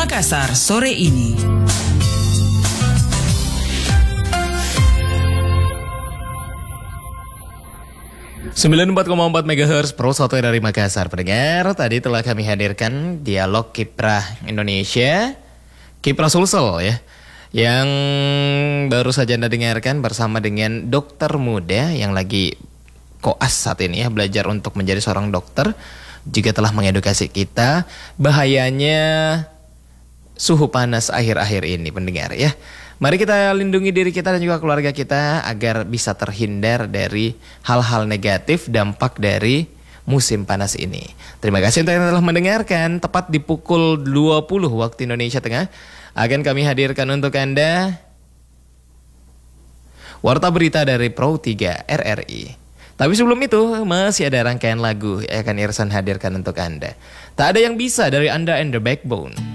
Makassar sore ini. Sembilan 94,4 MHz Pro 1 dari Makassar. Pendengar, tadi telah kami hadirkan dialog Kiprah Indonesia, Kiprah Sulsel ya, yang baru saja Anda dengarkan bersama dengan dokter muda yang lagi koas saat ini ya, belajar untuk menjadi seorang dokter. Juga telah mengedukasi kita bahayanya suhu panas akhir-akhir ini, pendengar ya. Mari kita lindungi diri kita dan juga keluarga kita agar bisa terhindar dari hal-hal negatif dampak dari musim panas ini. Terima kasih untuk yang telah mendengarkan. Tepat di pukul 20 waktu Indonesia Tengah akan kami hadirkan untuk Anda Warta Berita dari Pro 3 RRI. Tapi sebelum itu masih ada rangkaian lagu yang akan Irsan hadirkan untuk Anda. Tak ada yang bisa dari Anda and the Backbone.